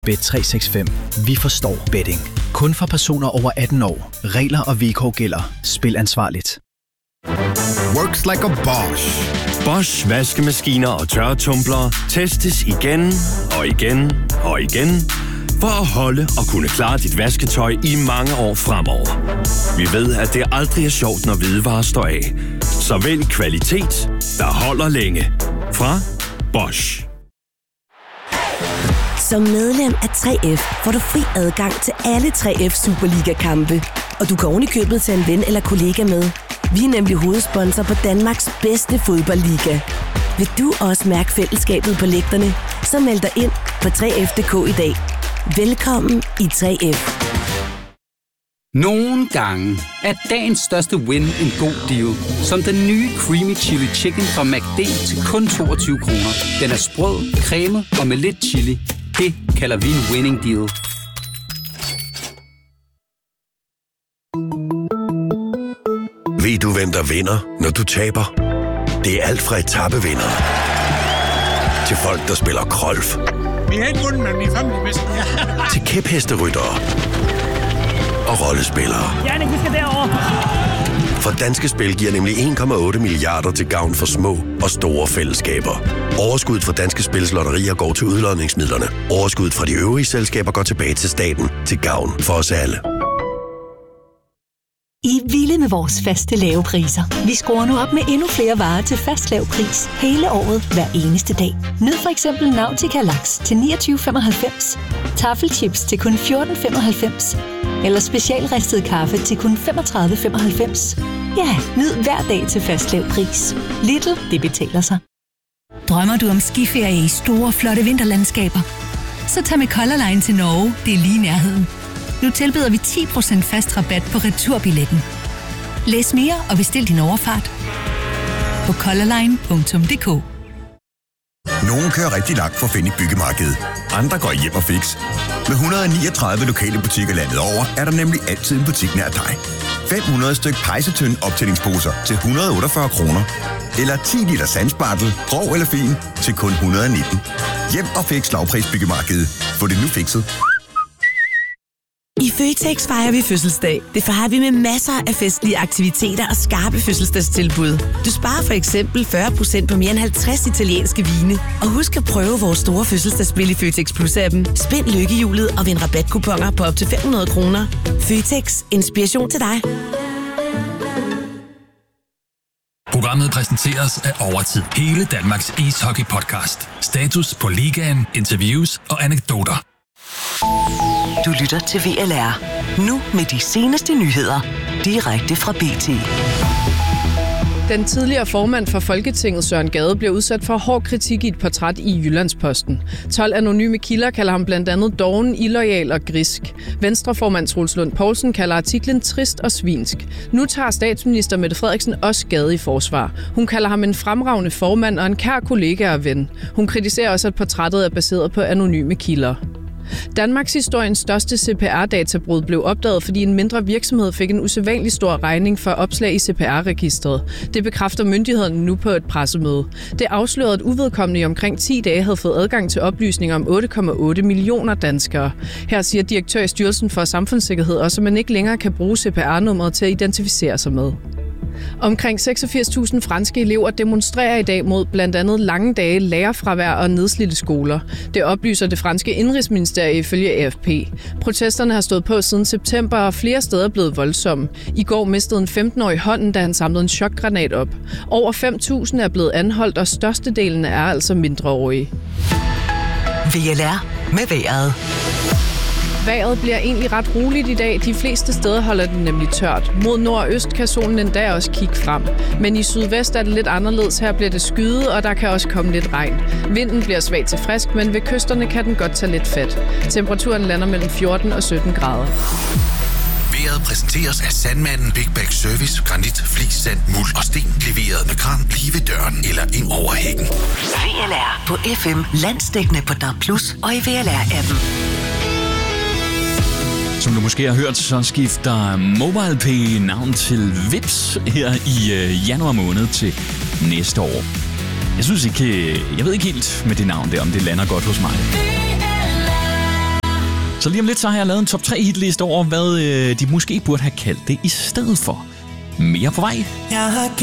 Bet365. Vi forstår betting. Kun for personer over 18 år. Regler og vilkår gælder. Spil ansvarligt. Works like a Bosch. Bosch vaskemaskiner og tørretumblere testes igen og igen og igen for at holde og kunne klare dit vasketøj i mange år fremover. Vi ved, at det aldrig er sjovt, når hvidevarer står af. Så vælg kvalitet, der holder længe. Fra Bosch. Som medlem af 3F får du fri adgang til alle 3F Superliga-kampe. Og du kan ovenikøbet tage en ven eller kollega med. Vi er nemlig hovedsponsor på Danmarks bedste fodboldliga. Vil du også mærke fællesskabet på lægterne, så meld dig ind på 3F.dk i dag. Velkommen i 3F. Nogle gange er dagens største win en god deal. Som den nye Creamy Chili Chicken fra McD til kun 22 kroner. Den er sprød, cremet og med lidt chili. Det kalder vi en winning deal. Ved du, hvem der vinder, når du taber? Det er alt fra etapevindere til folk, der spiller golf. Vi har ikke vundet, men vi er fandme bedst. Til kæphesteryttere og rollespillere. Jannik, vi skal derover. For Danske Spil giver nemlig 1,8 milliarder til gavn for små og store fællesskaber. Overskuddet fra Danske Spils lotterier går til udlodningsmidlerne. Overskuddet fra de øvrige selskaber går tilbage til staten til gavn for os alle. I er vilde med vores faste lave priser. Vi skruer nu op med endnu flere varer til fast lav pris hele året, hver eneste dag. Nyd for eksempel Nautica Laks til 29,95, Taffelchips til kun 14,95 eller specialristet kaffe til kun 35,95. Ja, nyd hver dag til fast lav pris. Lidl, det betaler sig. Drømmer du om skiferie i store, flotte vinterlandskaber? Så tag med Color Line til Norge, det er lige i nærheden. Nu tilbyder vi 10% fast rabat på returbilletten. Læs mere og bestil din overfart på colorline.dk. Nogle kører rigtig langt for at finde et byggemarked. Andre går hjem og fix. Med 139 lokale butikker landet over, er der nemlig altid en butik nær dig. 500 styk pejsetønd optællingsposer til 148 kroner. Eller 10 liter sandspartel, grov eller fin, til kun 119. Hjem og fix lavprisbyggemarkedet. Få det nu fikset. I Føtex fejrer vi fødselsdag. Det fejrer vi med masser af festlige aktiviteter og skarpe fødselsdagstilbud. Du sparer for eksempel 40% på mere end 50 italienske vine. Og husk at prøve vores store fødselsdagsspil i Føtex Plus-appen. Spind lykkehjulet og vind rabatkuponer på op til 500 kroner. Føtex. Inspiration til dig. Programmet præsenteres af Overtid. Hele Danmarks ishockey-podcast. Status på ligaen, interviews og anekdoter. Du lytter til VLR. Nu med de seneste nyheder. Direkte fra BT. Den tidligere formand for Folketinget, Søren Gade, bliver udsat for hård kritik i et portræt i Jyllandsposten. 12 anonyme kilder kalder ham blandt andet doven, illoyal og grisk. Venstreformand Troels Lund Poulsen kalder artiklen trist og svinsk. Nu tager statsminister Mette Frederiksen også Gade i forsvar. Hun kalder ham en fremragende formand og en kær kollega og ven. Hun kritiserer også, at portrættet er baseret på anonyme kilder. Danmarks historiens største CPR-databrud blev opdaget, fordi en mindre virksomhed fik en usædvanlig stor regning for opslag i CPR-registret. Det bekræfter myndighederne nu på et pressemøde. Det afslørede, at uvedkommende i omkring 10 dage havde fået adgang til oplysninger om 8,8 millioner danskere. Her siger direktør i Styrelsen for Samfundssikkerhed også, at man ikke længere kan bruge CPR-nummeret til at identificere sig med. Omkring 86.000 franske elever demonstrerer i dag mod blandt andet lange dage, lærerfravær og nedslidte skoler. Det oplyser det franske indrigsministerium ifølge AFP. Protesterne har stået på siden september og flere steder blevet voldsomme. I går mistede en 15-årig hånden, da han samlede en chokgranat op. Over 5.000 er blevet anholdt, og størstedelen er altså mindreårige. VLR med vejret. Vejret bliver egentlig ret roligt i dag. De fleste steder holder det nemlig tørt. Mod nord og øst kan solen endda også kigge frem. Men i sydvest er det lidt anderledes. Her bliver det skyet, og der kan også komme lidt regn. Vinden bliver svag til frisk, men ved kysterne kan den godt tage lidt fat. Temperaturen lander mellem 14 og 17 grader. Vejret præsenteres af Sandmanden Big Bag Service. Granit, flis, sand, muld og sten. Leveret med kran lige ved døren eller ind over hækken. VLR på FM. Landsdækkende på DAB+ og i VLR-appen. Som du måske har hørt, så skifter MobilePay navn til Vipps her i januar måned til næste år. Jeg ved ikke helt med det navn der, om det lander godt hos mig. Så lige om lidt, så har jeg lavet en top 3 hitliste over, hvad de måske burde have kaldt det i stedet for. Mere på vej.